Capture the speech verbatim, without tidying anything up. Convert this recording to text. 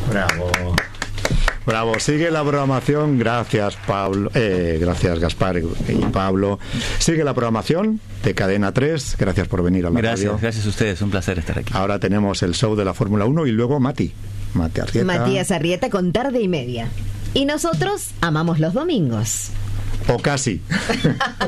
Bravo. Bravo, sigue la programación, gracias Pablo, eh, gracias Gaspar y Pablo. Sigue la programación de Cadena tres, gracias por venir a la gracias, radio. Gracias a ustedes, un placer estar aquí. Ahora tenemos el show de la Fórmula uno y luego Mati, Mati Arrieta. Matías Arrieta con Tarde y Media. Y nosotros amamos los domingos. O casi.